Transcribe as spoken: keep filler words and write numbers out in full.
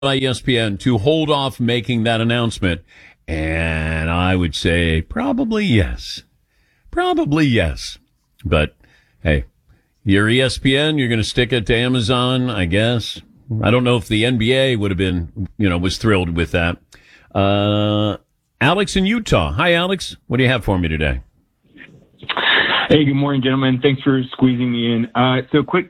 by E S P N to hold off making that announcement? And I would say probably yes. Probably yes. But, hey, you're E S P N, you're going to stick it to Amazon, I guess. I don't know if the N B A would have been, you know, was thrilled with that. Uh, Alex in Utah. Hi, Alex. What do you have for me today? Hey, good morning, gentlemen. Thanks for squeezing me in. Uh, so quick